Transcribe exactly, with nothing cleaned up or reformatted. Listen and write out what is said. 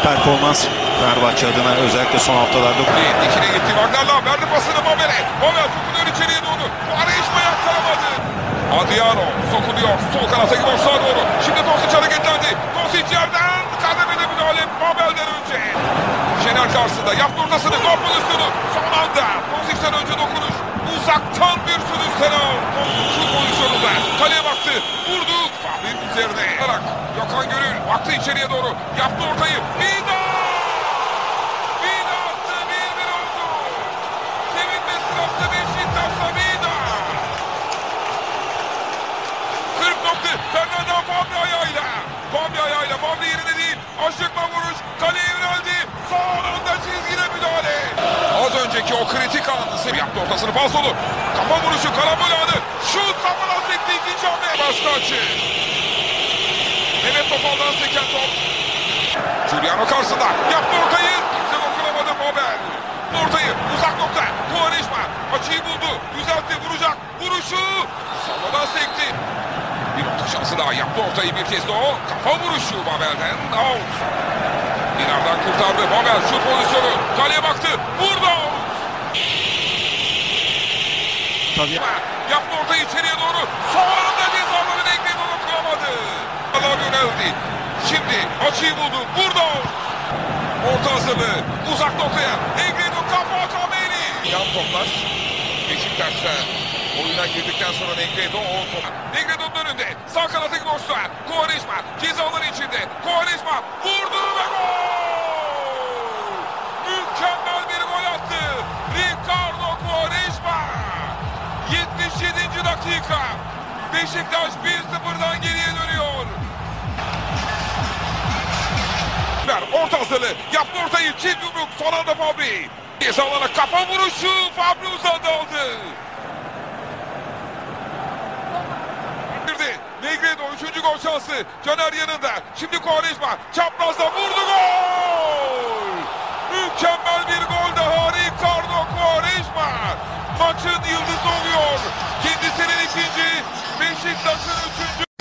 performans Fenerbahçe adına özellikle son haftalarda. Dikine gitti. Wagner'la verdi pasını Mabel'e. Mabel sokuluyor içeriye doğru. Arayışma yakalamadı. Adriano sokuluyor. Sol kanattaki boşluğa doğru. Şimdi Tosic hareketlendi. Tosic yerden kademede müdahale Mabel'den önce. Şener karşısında yaptı ortasını. Gol pozisyonu. Son anda Tosic'ten önce dokunuş. Uzaktan bir sürüş Senal. Şu pozisyonunda. Kaleye baktı. Vurdu. Fahri'nin üzerine. Gökhan Gönül baktı içeriye doğru. Yaptı ortayı. Vida! Vida attı. bir bir oldu. Sevinme sırasında Beşiktaş'ta Vida. kırk nokta. Fernando Fabri ayağıyla. Fabri ayağıyla. Fabri yerine değil. Aşıkla vuruş. Kaleye yöneldi. Son anda çizgine müdahale. Az önceki o kritik anını yaptı ortasını. Falsolu. Kafa vuruşu. Karambol anı. Şut kafana sekti. İkinci hamle. Başka açı. Mehmet Topal'dan seken top. Giuliano karşısında. Yaptı ortayı. Kimse dokunamadı Mabel. Ortayı. Uzak nokta. Quaresma. Açıyı buldu. Düzeltti. Vuracak. Vuruşu. Salla'dan sekti. Bir orta şansı daha. Yaptı ortayı bir kez de o. Kafa vuruşu Mabel'den. Out. Dinar'dan kurtardı. Mabel şut pozisyonu. Kaleye baktı. Vurdu. Tabii. Yaptı ortayı içeriye doğru. Son anda cezaları Negri dokunamadı. Allah yöneldi. Şimdi açıyı buldu. Vurdu. Orta hazırlığı. Uzak noktaya. Negri'nin kafa kameri. Yan toplar. Beşiktaş'ta oyuna girdikten sonra Negredo o top. Negredo'nun önünde. Sağ kanattaki boşluğa. Quaresma. Cezaların içinde. Quaresma vurdu ve gol. Mükemmel bir gol attı. Ricardo Quaresma. yetmiş yedinci dakika. Beşiktaş bir sıfırdan geriye dönüyor. Orta hazırlığı. Yaptı ortayı. Çift yumruk. Son anda Fabri. Cezalara kafa vuruşu. Fabri uzadı aldı. Negredo üçüncü gol şansı. Caner yanında. Şimdi Quaresma. Çaprazda vurdu gol. Mükemmel bir gol daha. Ricardo Quaresma. Maçın yıldızı oluyor. Kendisinin ikinci. Beşiktaş'ın üçüncü.